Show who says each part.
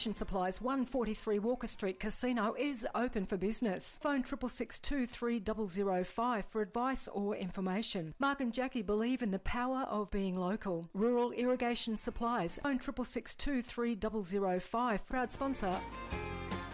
Speaker 1: Supplies, 143 Walker Street Casino is open for business. Phone 662 3005 for advice or information. Mark and Jackie believe in the power of being local. Rural Irrigation Supplies, phone 662 3005. Proud sponsor.